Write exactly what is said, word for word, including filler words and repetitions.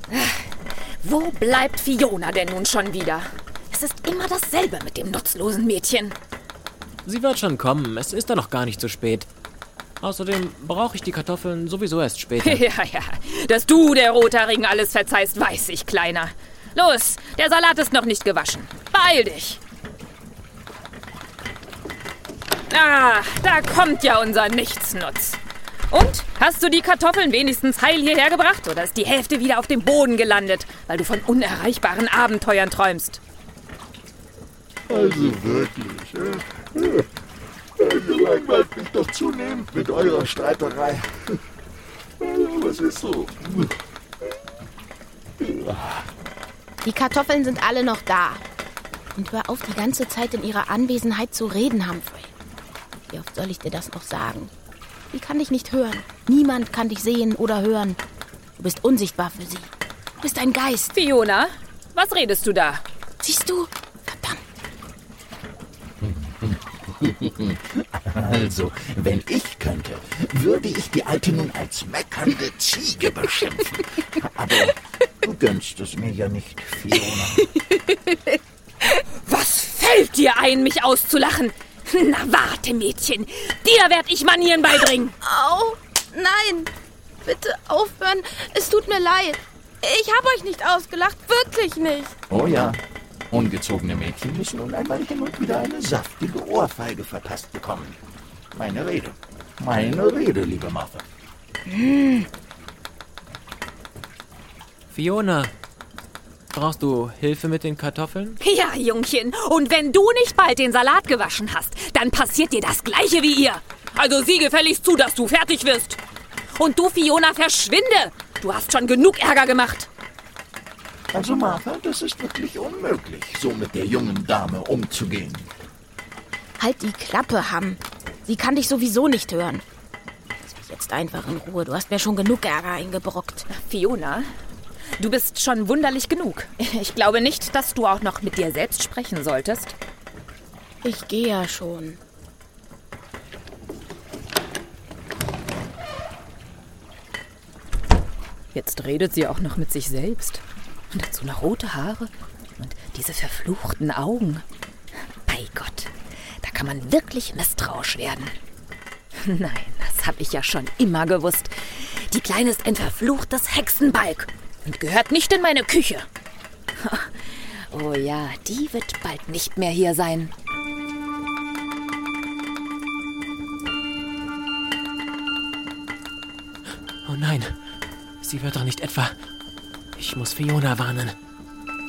Wo bleibt Fiona denn nun schon wieder? Es ist immer dasselbe mit dem nutzlosen Mädchen. Sie wird schon kommen, es ist doch noch gar nicht so spät. Außerdem brauche ich die Kartoffeln sowieso erst später. Ja, ja, dass du der Rothaarigen alles verzeihst, weiß ich, Kleiner. Los, der Salat ist noch nicht gewaschen. Beeil dich. Ah, da kommt ja unser Nichtsnutz. Und, hast du die Kartoffeln wenigstens heil hierher gebracht? Oder ist die Hälfte wieder auf dem Boden gelandet, weil du von unerreichbaren Abenteuern träumst? Also wirklich, äh, ihr langweilt mich doch zunehmend mit eurer Streiterei. Was ist so? Die Kartoffeln sind alle noch da. Und hör auf, die ganze Zeit in ihrer Anwesenheit zu reden, Humphrey. Wie oft soll ich dir das noch sagen? Die kann dich nicht hören. Niemand kann dich sehen oder hören. Du bist unsichtbar für sie. Du bist ein Geist. Fiona, was redest du da? Siehst du? Verdammt. Also, wenn ich könnte, würde ich die Alte nun als meckernde Ziege beschimpfen. Aber du gönnst es mir ja nicht, Fiona. Was fällt dir ein, mich auszulachen? Na warte, Mädchen, dir werd ich Manieren beibringen. Au, nein, bitte aufhören, es tut mir leid. Ich habe euch nicht ausgelacht, wirklich nicht. Oh ja, ungezogene Mädchen müssen nun einmal hin und wieder eine saftige Ohrfeige verpasst bekommen. Meine Rede, meine Rede, liebe Martha. Hm. Fiona, brauchst du Hilfe mit den Kartoffeln? Ja, Jungchen, und wenn du nicht bald den Salat gewaschen hast, dann passiert dir das Gleiche wie ihr. Also sieh gefälligst zu, dass du fertig wirst. Und du, Fiona, verschwinde. Du hast schon genug Ärger gemacht. Also Martha, das ist wirklich unmöglich, so mit der jungen Dame umzugehen. Halt die Klappe, Ham. Sie kann dich sowieso nicht hören. Lass mich jetzt einfach in Ruhe. Du hast mir schon genug Ärger eingebrockt. Fiona, du bist schon wunderlich genug. Ich glaube nicht, dass du auch noch mit dir selbst sprechen solltest. Ich gehe ja schon. Jetzt redet sie auch noch mit sich selbst. Und dazu noch rote Haare und diese verfluchten Augen. Bei Gott, da kann man wirklich misstrauisch werden. Nein, das habe ich ja schon immer gewusst. Die Kleine ist ein verfluchtes Hexenbalg und gehört nicht in meine Küche. Oh ja, die wird bald nicht mehr hier sein. Oh nein, sie wird doch nicht etwa... Ich muss Fiona warnen.